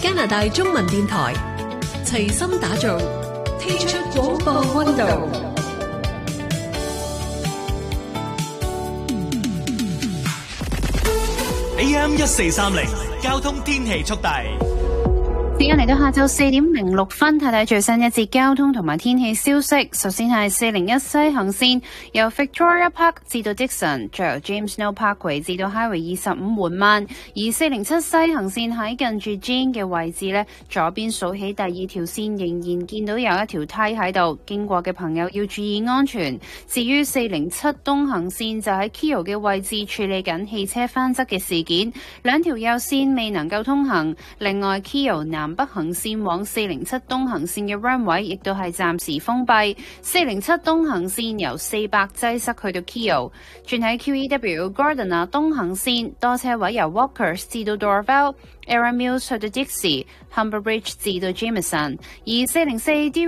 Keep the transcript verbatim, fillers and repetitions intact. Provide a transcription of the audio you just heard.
加拿大中文電台齊心打造，聽出廣播溫度。 A M 一四三零交通天氣速遞。 時間嚟到下晝四點零六分，睇睇最新一節交通同埋天氣消息。首先係四零一西行線，由 Victoria Park 至到 Dixon， 再由 James Snow Parkway 至到 Highway 二十五緩慢。而四零七西行線喺近住 Jean 嘅位置呢，左邊數起第二條線仍然見到有一條梯喺度，經過嘅朋友要注意安全。至於四零七東行線就喺 Keele 嘅位置處理緊汽車翻側嘅事件，兩條右線未能夠通行。另外 Keele 南北行線往四零七東行線嘅 runway 亦都係暫時封閉，四零七東行線由四百擠塞去到 Keele， 轉喺 Q E W Gardiner 東行線多車位由 Walkers 至到 Dorval， Erin Mills 去到 Dixie， Humber Bridge 至到 Jameson， 而四零四